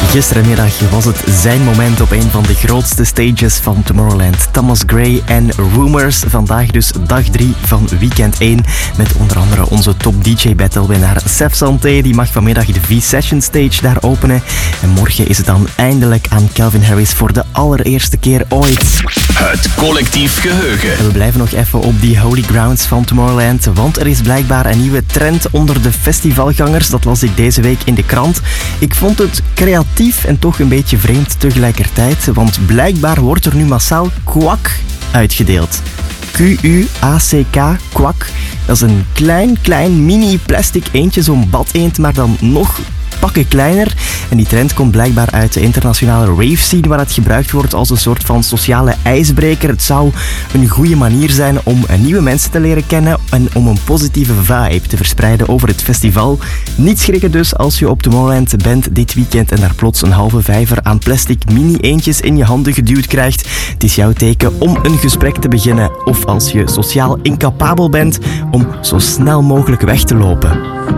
Gisterenmiddag was het zijn moment op een van de grootste stages van Tomorrowland. Thomas Gray en Rumours. Vandaag dus dag 3 van weekend 1. Met onder andere onze top DJ battle winnaar Sef Santé. Die mag vanmiddag de V-Session stage daar openen. En morgen is het dan eindelijk aan Calvin Harris voor de allereerste keer ooit. Het collectief geheugen. En we blijven nog even op die holy grounds van Tomorrowland. Want er is blijkbaar een nieuwe trend onder de festivalgangers. Dat las ik deze week in de krant. Ik vond het creatief en toch een beetje vreemd tegelijkertijd. Want blijkbaar wordt er nu massaal kwak uitgedeeld. Q-U-A-C-K, kwak. Dat is een klein mini plastic eendje, zo'n badeend, maar dan nog pakken kleiner. En die trend komt blijkbaar uit de internationale rave scene, waar het gebruikt wordt als een soort van sociale ijsbreker. Het zou een goede manier zijn om nieuwe mensen te leren kennen en om een positieve vibe te verspreiden over het festival. Niet schrikken dus als je op Tomorrowland bent dit weekend en daar plots een halve vijver aan plastic mini-eendjes in je handen geduwd krijgt. Het is jouw teken om een gesprek te beginnen, of als je sociaal incapabel bent, om zo snel mogelijk weg te lopen.